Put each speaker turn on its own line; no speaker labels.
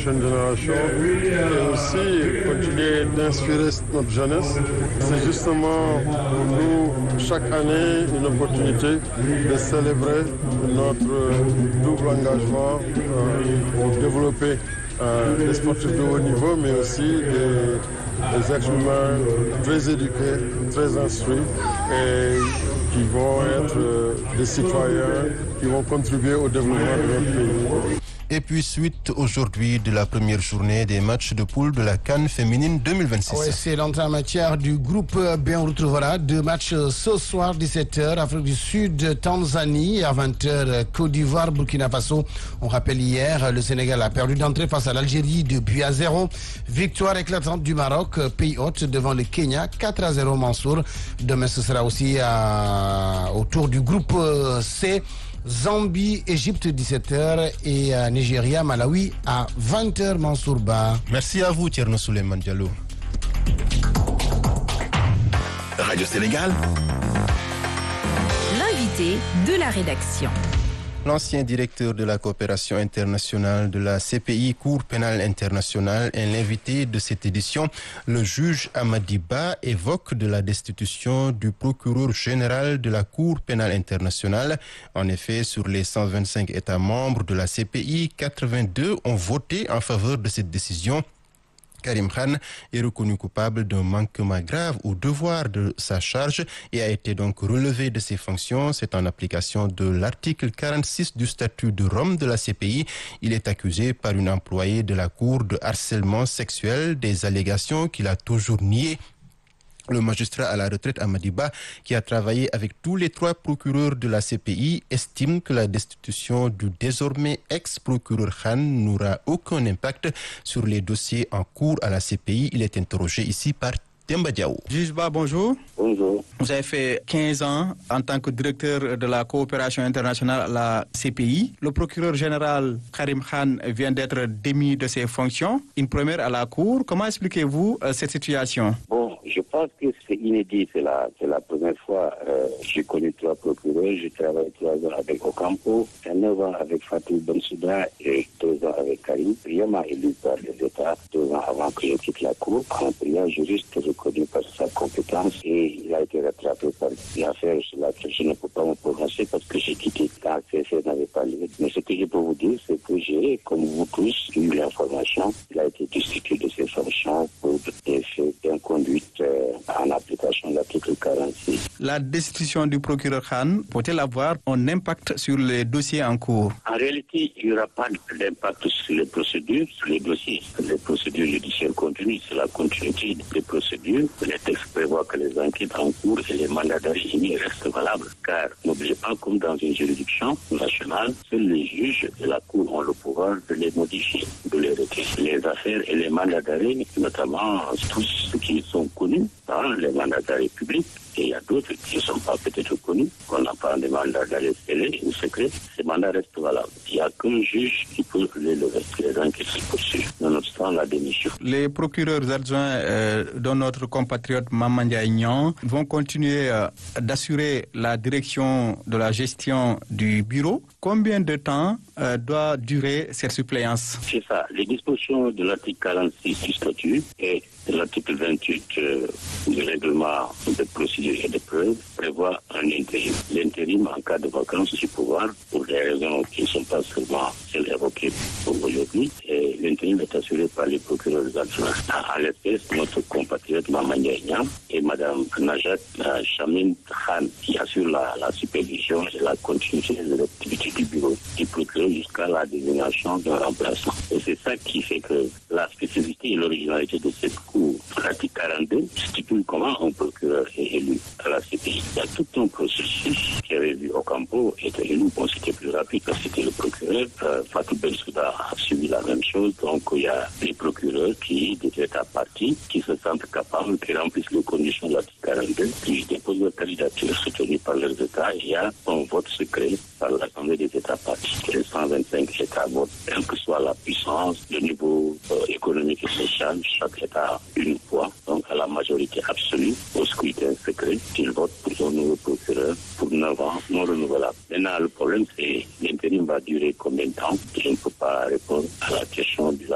prochaine génération et aussi continuer d'inspirer notre jeunesse. C'est justement pour nous chaque année une opportunité de célébrer notre double engagement pour développer des sportifs de haut niveau, mais aussi des êtres humains très éduqués, très instruits et qui vont être des citoyens qui vont contribuer au développement de notre pays.
Et puis suite aujourd'hui de la première journée des matchs de poule de la CAN féminine 2026.
Oui, c'est l'entrée en matière du groupe B. On retrouvera deux matchs ce soir 17h, Afrique du Sud, Tanzanie, à 20h, Côte d'Ivoire, Burkina Faso. On rappelle hier, le Sénégal a perdu d'entrée face à l'Algérie 2-0. Victoire éclatante du Maroc, pays hôte devant le Kenya, 4-0 Mansour. Demain, ce sera aussi au tour du groupe C. Zambie, Égypte 17h et Nigeria, Malawi à 20h Mansourba.
Merci à vous Thierno Souleymane Diallo.
Radio Sénégal.
L'invité de la rédaction.
L'ancien directeur de la coopération internationale de la CPI, Cour pénale internationale, est l'invité de cette édition. Le juge Amady Ba évoque de la destitution du procureur général de la Cour pénale internationale. En effet, sur les 125 États membres de la CPI, 82 ont voté en faveur de cette décision. Karim Khan est reconnu coupable d'un manquement grave au devoir de sa charge et a été donc relevé de ses fonctions. C'est en application de l'article 46 du statut de Rome de la CPI. Il est accusé par une employée de la Cour de harcèlement sexuel, des allégations qu'il a toujours niées. Le magistrat à la retraite Amady Ba, qui a travaillé avec tous les trois procureurs de la CPI, estime que la destitution du désormais ex-procureur Khan n'aura aucun impact sur les dossiers en cours à la CPI. Il est interrogé ici par Demba Diaw.
Juge Ba, bonjour.
Bonjour.
Vous avez fait 15 ans en tant que directeur de la coopération internationale à la CPI. Le procureur général Karim Khan vient d'être démis de ses fonctions. Une première à la Cour. Comment expliquez-vous cette situation?
Bon, je pense que c'est inédit. C'est la première fois. J'ai connu trois procureurs. J'ai travaillé 3 ans avec Ocampo, 9 ans avec Fatou Bensouda et 2 ans avec Karim. Rien m'a élu par les États 2 ans avant que je quitte la Cour. Un brillant juriste reconnu par sa compétence et il a été rattrapé par l'affaire sur laquelle je ne peux pas me prononcer parce que j'ai quitté quand CFR n'avait pas lieu. Mais ce que je peux vous dire, c'est que j'ai, comme vous tous, eu l'information. Il a été destitué de ses fonctions pour des faits d'inconduite en application de l'article 46.
La destitution du procureur Khan peut-elle avoir un impact sur les dossiers en cours?
En réalité, il n'y aura pas d'impact sur les procédures, sur les dossiers. Les procédures judiciaires continuent, c'est la continuité des procédures. Les textes prévoient que les enquêtes en cours et les mandats d'arrêt émis restent valables. Car n'oubliez pas, comme dans une juridiction nationale, seuls les juges de la Cour ont le pouvoir de les modifier, de les retirer. Les affaires et les mandats d'arrêt, notamment tous ceux qui sont connus, les mandats d'arrêt publics, et il y a d'autres qui ne sont pas peut-être connus, qu'on n'a pas des mandats d'arrêt scellés ou secrets, ces mandats restent valables. Il n'y a qu'un juge qui peut les lever, les enquêtes se poursuivent, nonobstant la démission.
Les procureurs adjoints dont notre compatriote Maman Ndiaye Niang vont continuer d'assurer la direction de la gestion du bureau. Combien de temps doit durer cette suppléance?
C'est ça. Les dispositions de l'article 46 du statut et de l'article 28 du règlement de procédure et de preuve prévoit un intérim. L'intérim en cas de vacance du pouvoir, pour des raisons qui ne sont pas seulement celles évoquées pour aujourd'hui, et l'intérim est assuré par les procureurs adjoints. À l'espèce, notre compatriote Maman Ndiaye Niang et Mme Najat Chamin Khan qui assurent la supervision et la continuité de l'activité du bureau du procureur jusqu'à la désignation d'un remplaçant. Et c'est ça qui fait que la spécificité et l'originalité de cette cour, l'article 42, stipule comment un procureur est élu à la CPI. Il y a tout un processus qui avait vu Ocampo être élu. Bon, c'était plus rapide parce que c'était le procureur. Fatou Bensouda a suivi la même chose. Donc, il y a des procureurs qui, des États partis, qui se sentent capables, qui remplissent les conditions de l'article 42, qui déposent leur candidature soutenue par leurs États. Il y a un vote secret par l'Assemblée des États partis. Les 125 États votent, quelle que soit la puissance, le niveau économique et social, chaque État a une fois. Donc, à la majorité absolue, au scrutin secret, ils votent pour son nouveau procureur pour 9 ans, non renouvelable. Maintenant, le problème, c'est l'intérim va durer combien de temps? Je ne peux pas répondre à la question de la